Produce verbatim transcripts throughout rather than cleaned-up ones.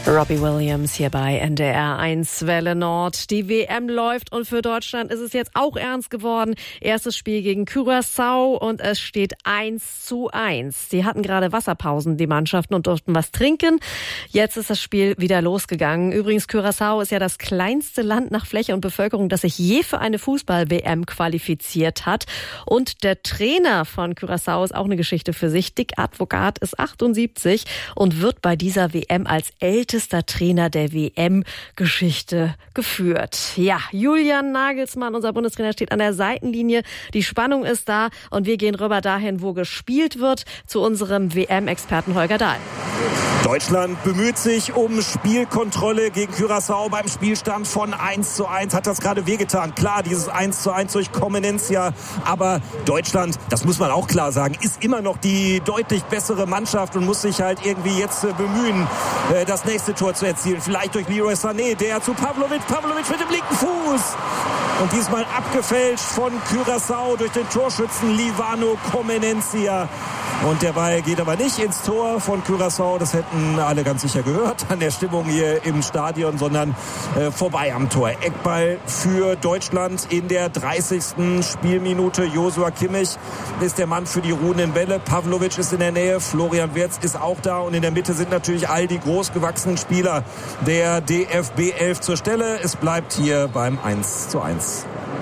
Robbie Williams hier bei N D R eins Welle Nord. Die W M läuft und für Deutschland ist es jetzt auch ernst geworden. Erstes Spiel gegen Curaçao und es steht eins zu eins. Sie hatten gerade Wasserpausen, die Mannschaften, und durften was trinken. Jetzt ist das Spiel wieder losgegangen. Übrigens, Curaçao ist ja das kleinste Land nach Fläche und Bevölkerung, das sich je für eine Fußball-W M qualifiziert hat. Und der Trainer von Curaçao ist auch eine Geschichte für sich. Dick Advocat ist achtundsiebzig und wird bei dieser W M als ältester Trainer der W M-Geschichte geführt. Ja, Julian Nagelsmann, unser Bundestrainer, steht an der Seitenlinie. Die Spannung ist da und wir gehen rüber dahin, wo gespielt wird, zu unserem W M-Experten Holger Dahl. Deutschland bemüht sich um Spielkontrolle gegen Curaçao beim Spielstand von eins zu eins. Hat das gerade wehgetan? Klar, dieses eins zu eins durch Comenencia. Aber Deutschland, das muss man auch klar sagen, ist immer noch die deutlich bessere Mannschaft und muss sich halt irgendwie jetzt bemühen, das nächste Tor zu erzielen. Vielleicht durch Leroy Sané, der zu Pavlovic. Pavlovic mit dem linken Fuß. Und diesmal abgefälscht von Curaçao durch den Torschützen Livano Comenencia. Und der Ball geht aber nicht ins Tor von Curaçao. Das hätten alle ganz sicher gehört an der Stimmung hier im Stadion, sondern äh, vorbei am Tor. Eckball für Deutschland in der dreißigsten Spielminute. Joshua Kimmich ist der Mann für die ruhenden Bälle. Pavlovic ist in der Nähe. Florian Wirtz ist auch da. Und in der Mitte sind natürlich all die großgewachsenen Spieler der D F B elf zur Stelle. Es bleibt hier beim eins zu eins.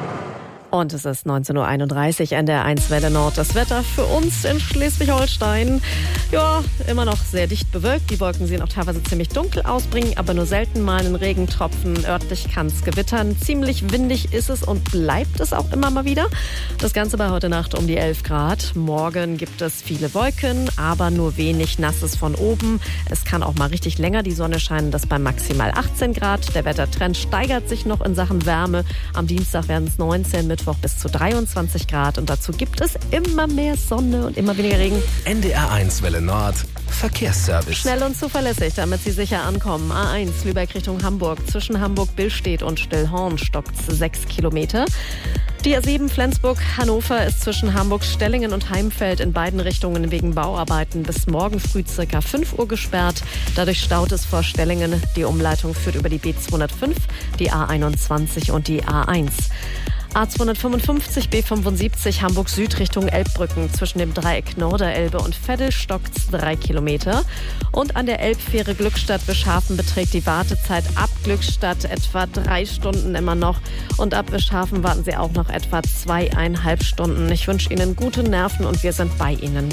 Und es ist neunzehn Uhr einunddreißig, N D R eins Welle Nord. Das Wetter für uns in Schleswig-Holstein, ja, immer noch sehr dicht bewölkt. Die Wolken sehen auch teilweise ziemlich dunkel aus, bringen aber nur selten mal einen Regentropfen. Örtlich kann es gewittern. Ziemlich windig ist es und bleibt es auch immer mal wieder. Das Ganze bei heute Nacht um die elf Grad. Morgen gibt es viele Wolken, aber nur wenig Nasses von oben. Es kann auch mal richtig länger die Sonne scheinen, das bei maximal achtzehn Grad. Der Wettertrend steigert sich noch in Sachen Wärme. Am Dienstag werden es neunzehn, Mittwoch bis zu dreiundzwanzig Grad und dazu gibt es immer mehr Sonne und immer weniger Regen. N D R eins Welle Nord Verkehrsservice. Schnell und zuverlässig, damit Sie sicher ankommen. A eins Lübeck Richtung Hamburg. Zwischen Hamburg-Billstedt und Stillhorn stockt sechs Kilometer. Die A sieben Flensburg-Hannover ist zwischen Hamburg-Stellingen und Heimfeld in beiden Richtungen wegen Bauarbeiten bis morgen früh circa fünf Uhr gesperrt. Dadurch staut es vor Stellingen. Die Umleitung führt über die B zweihundertfünf, die A einundzwanzig und die A eins. A zweihundertfünfundfünfzig, B fünfundsiebzig, Hamburg Süd Richtung Elbbrücken. Zwischen dem Dreieck Norderelbe und Veddel stockt's drei Kilometer. Und an der Elbfähre Glückstadt-Wischhafen beträgt die Wartezeit ab Glückstadt etwa drei Stunden immer noch. Und ab Wischhafen warten Sie auch noch etwa zweieinhalb Stunden. Ich wünsche Ihnen gute Nerven und wir sind bei Ihnen.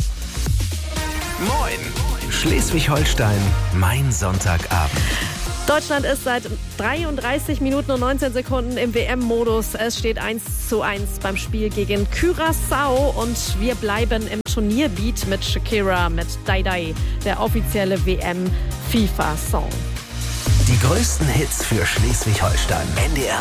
Moin! Schleswig-Holstein, mein Sonntagabend. Deutschland ist seit dreiunddreißig Minuten und neunzehn Sekunden im W M-Modus. Es steht eins zu eins beim Spiel gegen Curaçao und wir bleiben im Turnierbeat mit Shakira, mit Dai Dai, der offizielle W M-FIFA-Song. Die größten Hits für Schleswig-Holstein. N D R